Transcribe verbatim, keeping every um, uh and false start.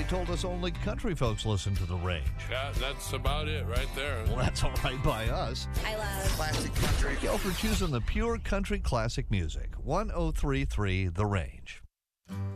Somebody told us only country folks listen to The Range. Yeah, that's about it right there. Well, that's all right by us. I love classic country. Thank y'all for choosing the pure country classic music. one oh three point three The Range.